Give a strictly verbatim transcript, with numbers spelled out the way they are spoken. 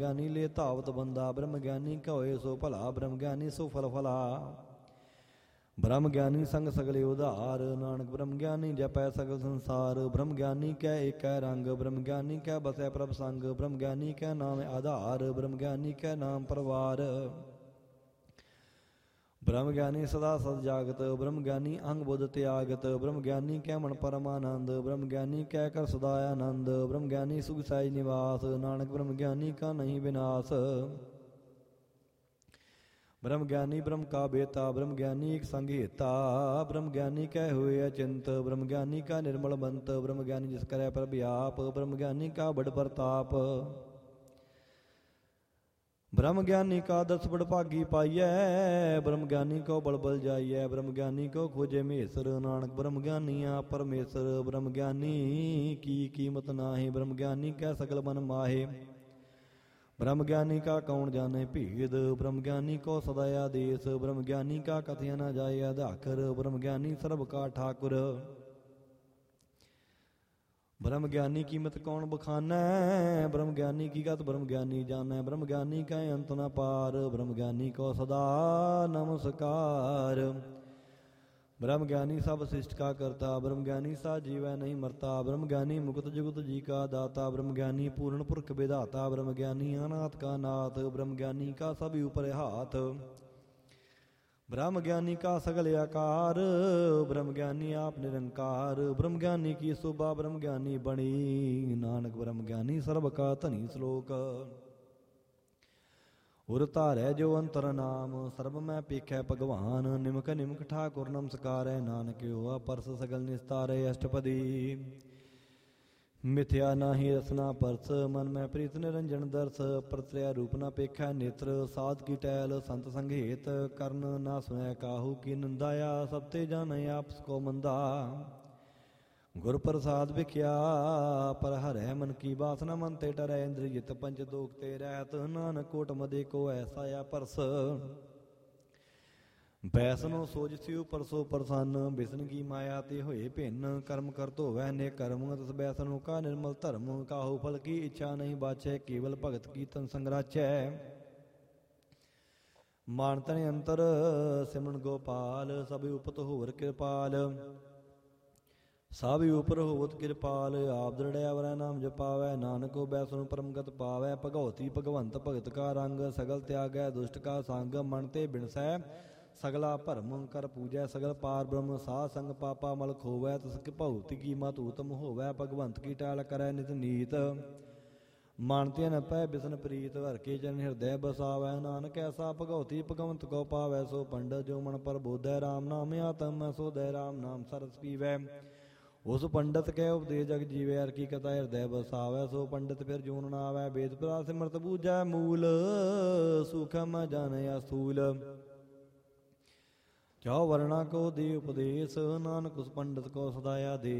ਗਿਆਨੀ ਲੈ ਧਾਵਤ ਬੰਦਾ, ਬ੍ਰਹਮ ਗਿਆਨੀ ਕਾ ਹੋਏ ਸੋ ਭਲਾ, ਬ੍ਰਹਮ ਗਿਆਨੀ ਸੋ ਫਲ ਫਲਾ। ਬ੍ਰਹਮ ਗਿਆਨੀ ਸੰਗ ਸਗਲੇ ਉਧਾਰ, ਨਾਨਕ ਬ੍ਰਹਮ ਗਿਆਨੀ ਜਪੈ ਸਗਲ ਸੰਸਾਰ। ਬ੍ਰਹਮ ਗਿਆਨੀ ਕੈ ਏਕੈ ਰੰਗ, ਬ੍ਰਹਮ ਗਿਆਨੀ ਕੈ ਬਸੈ ਪ੍ਰਭ ਸੰਗ, ਬ੍ਰਹਮ ਗਿਆਨੀ ਕੈ ਨਾਮ ਆਧਾਰ, ਬ੍ਰਹਮ ਗਿਆਨੀ ਕੈ ਨਾਮ ਪਰਵਾਰ। ਬ੍ਰਹਮ ਗਿਆਨੀ ਸਦਾ ਸਦ ਜਾਗਤ, ਬ੍ਰਹਮ ਗਿਆਨੀ ਅੰਗ ਬੁੱਧ ਤਿਆਗਤ, ਬ੍ਰਹਮ ਗਿਆਨੀ ਕੈ ਮਨ ਪਰਮਾਨੰਦ, ਬ੍ਰਹਮ ਗਿਆਨੀ ਕੈ ਕਰ ਸਦਾ ਆਨੰਦ, ਬ੍ਰਹਮ ਗਿਆਨੀ ਸੁਖ ਸਹਿਜ ਨਿਵਾਸ, ਨਾਨਕ ਬ੍ਰਹਮ ਗਿਆਨੀ ਕਾ ਨਹੀਂ ਵਿਨਾਸ਼। ਬ੍ਰਹਮ ਗਿਆਨੀ ਬ੍ਰਹਮ ਕਾ ਬੇਤਾ, ਬ੍ਰਹਮ ਗਿਆਨੀ ਇਕ ਸੰਗ ਹੇਤਾ, ਬ੍ਰਹਮ ਗਿਆਨੀ ਕੈ ਹੋਏ ਅਚਿੰਤ, ਬ੍ਰਹਮ ਗਿਆਨੀ ਕਾ ਨਿਰਮਲ ਬੰਤ, ਬ੍ਰਹਮ ਗਿਆਨੀ ਜਿਸ ਕਰੈ ਪ੍ਰਭ ਆਪ, ਬ੍ਰਹਮ ਗਿਆਨੀ ਕਾ ਬੜ ਪ੍ਰਤਾਪ। ਬ੍ਰਹਮ ਗਿਆਨੀ ਕਾ ਦਸ ਬੜਭਾਗੀ ਪਾਈਐ, ਬ੍ਰਹਮ ਗਿਆਨੀ ਕੋ ਬਲ ਬਲ ਜਾਈਐ, ਬ੍ਰਹਮ ਗਿਆਨੀ ਕੋ ਖੋਜੇ ਮਹੇਸਰ, ਨਾਨਕ ਬ੍ਰਹਮ ਗਿਆਨੀ ਆ ਪਰਮੇਸ਼ਰ। ਬ੍ਰਹਮ ਗਿਆਨੀ ਕੀ ਕੀਮਤ ਨਾਹੀਂ, ਬ੍ਰਹਮ ਗਿਆਨੀ ਕੈ ਸਗਲ ਮਨ ਮਾਹੇ, ਬ੍ਰਹਮ ਗਿਆਨੀ ਕਾ ਕੌਣ ਜਾਣੇ ਭੇਦ, ਬ੍ਰਹਮ ਗਿਆਨੀ ਕੋ ਸਦਾ ਆਦੇਸ, ਬ੍ਰਹਮ ਗਿਆਨੀ ਕਾ ਕਥਿਆ ਨਾ ਜਾਏ ਆਧਾਖਰ, ਬ੍ਰਹਮ ਗਿਆਨੀ ਸਰਬ ਕਾ ਠਾਕੁਰ। ਬ੍ਰਹਮ ਗਿਆਨੀ ਕੀਮਤ ਕੌਣ ਬਖਾਨੈ, ਬ੍ਰਹਮ ਗਿਆਨੀ ਕੀ ਗਤ ਬ੍ਰਹਮ ਗਿਆਨੀ ਜਾਣੈ, ਬ੍ਰਹਮ ਗਿਆਨੀ ਕੈ ਅੰਤ ਨ ਪਾਰ, ਬ੍ਰਹਮ ਗਿਆਨੀ ਕੋ ਸਦਾ ਨਮਸਕਾਰ। ਬ੍ਰਹਮ ਗਿਆਨੀ ਸਭ ਸ੍ਰਿਸ਼ਟ ਕਾ ਕਰਤਾ, ਬ੍ਰਹਮ ਗਿਆਨੀ ਸਾ ਜੀਵੈ ਨਹੀਂ ਮਰਤਾ, ਬ੍ਰਹਮ ਗਿਆਨੀ ਮੁਕਤ ਜੁਗਤ ਜੀ ਕਾ ਦਾਤਾ, ਬ੍ਰਹਮ ਗਿਆਨੀ ਪੂਰਨ ਪੁਰਖ ਵਿਧਾਤਾ, ਬ੍ਰਹਮ ਗਿਆਨੀ ਅਨਾਥ ਕਾ ਨਾਥ, ਬ੍ਰਹਮ ਗਿਆਨੀ ਕਾ ਸਭ ਉਪਰ ਹਾਥ। ਬ੍ਰਹਮ ਗਿਆਨੀ ਕਾ ਸਗਲ ਆਕਾਰ, ਬ੍ਰਹਮ ਗਿਆਨੀ ਆਪ ਨਿਰੰਕਾਰ, ਬ੍ਰਹਮ ਗਿਆਨੀ ਕੀ ਸੋਭਾ ਬ੍ਰਹਮ ਗਿਆਨੀ ਬਣੀ, ਨਾਨਕ ਬ੍ਰਹਮ ਗਿਆਨੀ ਸਰਬ ਕਾ ਧਨੀ। ਸ਼ਲੋਕ। ਉਰ ਧਾਰੈ ਜੋ ਅੰਤਰ ਨਾਮ, ਸਰਬ ਮੈਂ ਪੇਖੈ ਭਗਵਾਨ, ਨਿਮਕ ਨਿਮਕ ਠਾਕੁਰ ਨਮਸਕਾਰੈ, ਨਾਨਕ ਹੋਆ ਪਰਸ ਸਗਲ ਨਿਸਤਾਰੈ। ਅਸ਼ਟਪਦੀ। ਮਿਥਿਆ ਨਾਹੀ ਰਸਨਾ ਪਰਸ, ਮਨ ਮੈਂ ਪ੍ਰੀਤ ਨਿਰੰਜਨ ਦਰਸ, ਪ੍ਰਤਰਿਆ ਰੂਪ ਨਾ ਪੇਖੈ ਨੇਤਰ, ਸਾਧ ਕੀ ਟਹਿਲ ਸੰਤ ਸੰਘੇਤ, ਕਰਨ ਨਾ ਸੁਨੈ ਕਾਹੂ ਕੀ ਨਿੰਦਾਇਆ, ਸਭ ਤੇ ਜਾਣੈ ਆਪਸ ਕੋ ਮੰਦਾ। ਗੁਰ ਪ੍ਰਸਾਦ ਵਿਖਿਆ ਪਰ ਹਰੈ, ਮਨ ਕੀ ਬਾਸਨਾ ਮਨ ਤੇ ਟਰੈ, ਇੰਦਰੀ ਜਿਤ ਪੰਚ ਦੋਖ ਤੇ ਰਹਿਤ, ਨਾਨਕ ਕੋਟ ਮਦੇ ਕੋ ਐਸਾ ਆ ਪਰਸ। ਬੈਸਨੋ ਸੋਜ ਸਿਉ ਪਰਸੋ ਪ੍ਰਸੰਨ, ਬਿਸਨ ਕੀ ਮਾਇਆ ਤੇ ਹੋਏ ਭਿੰਨ, ਕਰਮ ਕਰਤ ਹੋਵੈ ਅਨੇਕ ਕਰਮ, ਤਸ ਬੈਸਨੋ ਕਾ ਨਿਰਮਲ ਧਰਮ, ਕਾਹੂ ਫਲ ਕੀ ਇੱਛਾ ਨਹੀਂ ਬਾਚੈ, ਕੇਵਲ ਭਗਤ ਕੀਰਤਨ ਸੰਗਰਾਚੈ। ਮਨ ਤਨ ਅੰਤਰ ਸਿਮਰਨ ਗੋਪਾਲ, ਸਭ ਉਪਤ ਹੋਰ ਕਿਰਪਾਲ, ਸਭ ਉਪਰ ਹੋਵਤ ਕਿਰਪਾਲ, ਆਪ ਦ੍ਰਿੜਿਆ ਵਰੈ ਨਾਮ ਜਪਾਵੈ, ਨਾਨਕ ਬੈਸਨੁ ਪਰਮਗਤ ਪਾਵੈ, ਭਗਉਤੀ ਭਗਵੰਤ ਭਗਤ ਕਾ ਰੰਗ, ਸਗਲ ਤਿਆਗੈ ਦੁਸ਼ਟ ਕਾ ਸੰਗ, ਮਨ ਤੇ ਬਿਨਸੈ ਸਗਲਾ ਭਰਮ, ਕਰ ਪੂਜੈ ਸਗਲ ਪਾਰ ਬ੍ਰਹਮ, ਸਾਧ ਸੰਗ ਪਾਪਾ ਮਲ ਖੋਵੈ, ਤਿਸ ਕਿ ਭਉਤੀ ਕੀ ਮਤ ਊਤਮ ਹੋਵੈ, ਭਗਵੰਤ ਕੀ ਟਹਿਲ ਕਰੈ ਨਿਤ ਨੀਤ। ਮਨ ਤੇ ਨ ਪੈ ਬਿਸਨ ਪ੍ਰੀਤ, ਹਰਿ ਕੇ ਚਰਨ ਹਿਰਦੈ ਬਸਾਵੈ, ਨਾਨਕ ਐਸਾ ਭਗਉਤੀ ਭਗਵੰਤ ਕੋ ਪਾਵੈ, ਸੋ ਪੰਡਤ ਜੋ ਮਨ ਪ੍ਰਬੋਧੈ, ਰਾਮ ਨਾਮ ਆਤਮ ਸੋਧੈ, ਰਾਮ ਨਾਮ ਸਰਸ ਪੀਵੈ। ਉਸ ਪੰਡਤ ਕੈ ਉਪਦੇਸ਼ ਜਗ ਜੀਵੈ, ਹਰਿ ਕੀ ਕਥਾ ਹਿਰਦੈ ਬਸਾਵੈ, ਸੋ ਪੰਡਤ ਫਿਰ ਜੂਨ ਨ ਆਵੈ, ਵੇਦ ਪਿਰਾਸ ਸਿਮਰਤ ਬੂਝੈ ਮੂਲ, ਸੂਖਮ ਜਾਣੈ ਅਸਥੂਲ। ਜੋ ਵਰਣਾ ਕੋ ਦੇ ਉਪਦੇਸ਼, ਨਾਨਕ ਉਸ ਪੰਡਤ ਕੋ ਸਦਾ ਆਦੇਸ਼।